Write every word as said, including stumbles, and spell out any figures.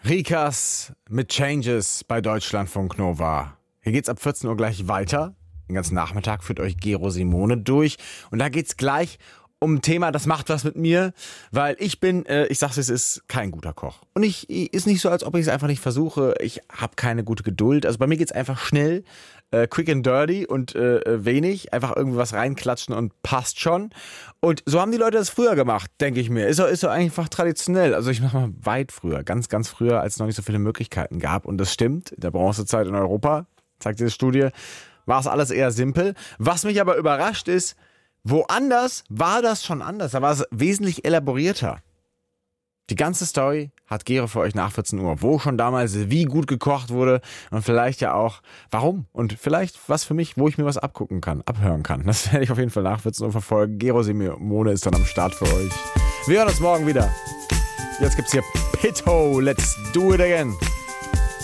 Rikas mit Changes bei Deutschlandfunk Nova. Hier geht's ab vierzehn Uhr gleich weiter. Den ganzen Nachmittag führt euch Gero Simone durch. Und da geht's gleich um ein Thema, das macht was mit mir, weil ich bin, äh, ich sag's, es ist kein guter Koch. Und ich ist nicht so, als ob ich es einfach nicht versuche. Ich habe keine gute Geduld. Also bei mir geht's einfach schnell, äh, quick and dirty und äh, wenig. Einfach irgendwie was reinklatschen und passt schon. Und so haben die Leute das früher gemacht, denke ich mir. Ist doch, ist doch einfach traditionell. Also ich mach mal weit früher, ganz, ganz früher, als es noch nicht so viele Möglichkeiten gab. Und das stimmt, in der Bronzezeit in Europa, zeigt diese Studie, war es alles eher simpel. Was mich aber überrascht ist, woanders war das schon anders. Da war es wesentlich elaborierter. Die ganze Story hat Gero für euch nach vierzehn Uhr. Wo schon damals wie gut gekocht wurde und vielleicht ja auch warum. Und vielleicht was für mich, wo ich mir was abgucken kann, abhören kann. Das werde ich auf jeden Fall nach vierzehn Uhr verfolgen. Gero Simone ist dann am Start für euch. Wir hören uns morgen wieder. Jetzt gibt's hier Pitto. Let's do it again.